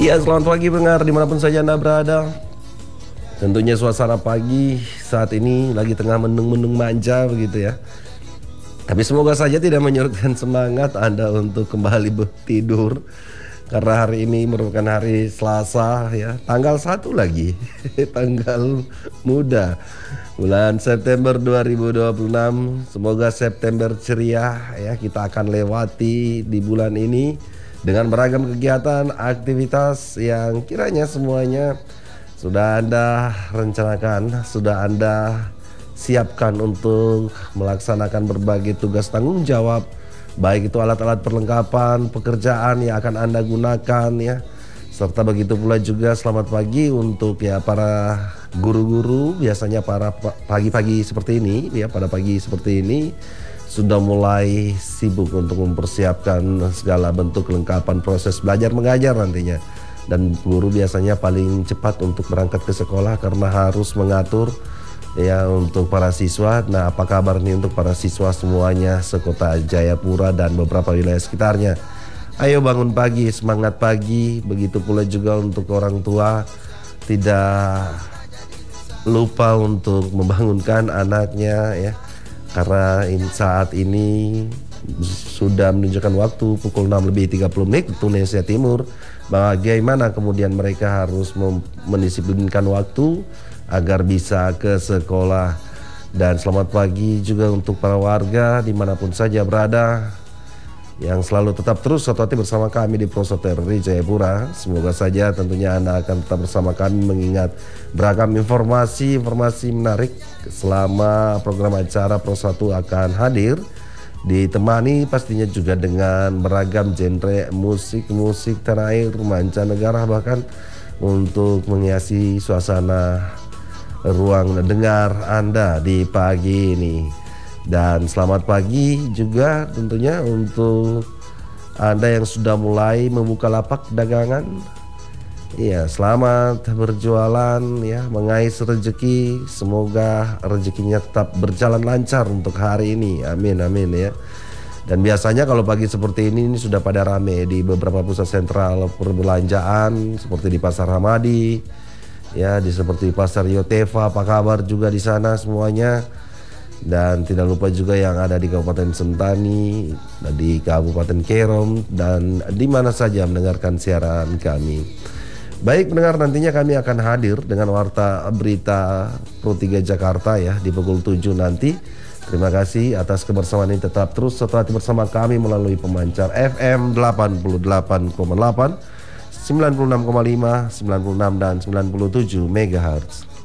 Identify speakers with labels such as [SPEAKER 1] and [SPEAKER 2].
[SPEAKER 1] Iya, selamat pagi pendengar dimanapun saja Anda berada. Tentunya suasana pagi saat ini lagi tengah mendung-mendung manja begitu ya. Tapi semoga saja tidak menyurutkan semangat Anda untuk kembali tidur. Karena hari ini merupakan hari Selasa ya, tanggal 1 lagi. Tanggal muda. Bulan September 2026. Semoga September ceria ya, kita akan lewati di bulan ini dengan beragam kegiatan, aktivitas yang kiranya semuanya sudah Anda rencanakan, sudah Anda siapkan untuk melaksanakan berbagai tugas tanggung jawab, baik itu alat-alat perlengkapan pekerjaan yang akan Anda gunakan ya. Serta begitu pula juga selamat pagi untuk ya para guru-guru, biasanya para pagi-pagi seperti ini ya, pada pagi seperti ini sudah mulai sibuk untuk mempersiapkan segala bentuk kelengkapan proses belajar mengajar nantinya. Dan guru biasanya paling cepat untuk berangkat ke sekolah karena harus mengatur ya untuk para siswa. Nah, apa kabar nih untuk para siswa semuanya sekota Jayapura dan beberapa wilayah sekitarnya? Ayo bangun pagi, semangat pagi. Begitu pula juga untuk orang tua, tidak lupa untuk membangunkan anaknya ya. Karena saat ini sudah menunjukkan waktu pukul 6:30 waktu Indonesia Timur. Bagaimana kemudian mereka harus mendisiplinkan waktu agar bisa ke sekolah. Dan selamat pagi juga untuk para warga dimanapun saja berada, yang selalu tetap terus satu hati bersama kami di Pro 1 RRI Jayapura. Semoga saja tentunya Anda akan tetap bersama kami mengingat beragam informasi menarik selama program acara Pro 1 akan hadir. Ditemani pastinya juga dengan beragam genre musik tanah air, mancanegara, bahkan untuk menghiasi suasana ruang dengar Anda di pagi ini. Dan selamat pagi juga tentunya untuk Anda yang sudah mulai membuka lapak dagangan. Iya, selamat berjualan ya, mengais rezeki. Semoga rezekinya tetap berjalan lancar untuk hari ini. Amin ya. Dan biasanya kalau pagi seperti ini sudah pada rame di beberapa pusat sentral perbelanjaan seperti di Pasar Hamadi ya, seperti Pasar Yotefa. Apa kabar juga di sana semuanya? Dan tidak lupa juga yang ada di Kabupaten Sentani, di Kabupaten Kerom, dan di mana saja mendengarkan siaran kami. Baik pendengar, nantinya kami akan hadir dengan warta berita Pro 3 Jakarta ya di pukul 7 nanti. Terima kasih atas kebersamaan ini, tetap terus satu hati bersama kami melalui pemancar FM 88,8, 96,5, 96 dan 97 MHz.